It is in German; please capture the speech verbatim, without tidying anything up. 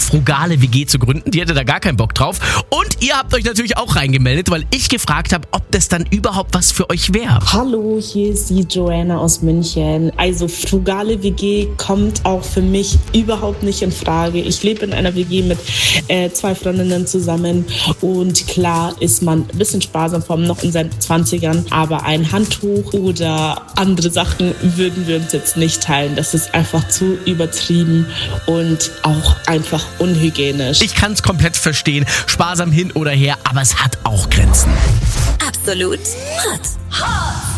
frugale W G zu gründen. Die hätte da gar keinen Bock drauf. Und ihr habt euch natürlich auch reingemeldet, weil ich gefragt habe, ob das dann überhaupt was für euch wäre. Hallo, hier ist die Joanna aus München. Also frugale W G kommt auch für mich überhaupt nicht in Frage. Ich lebe in einer W G mit äh, zwei Freundinnen zusammen und klar ist man ein bisschen sparsam, vor allem noch in seinen zwanzigern, aber ein Handtuch oder andere Sachen würden wir uns jetzt nicht teilen. Das ist einfach zu übertrieben und auch einfach unhygienisch. Ich kann es komplett verstehen, sparsam hin oder her, aber es hat auch Grenzen. Absolut hot.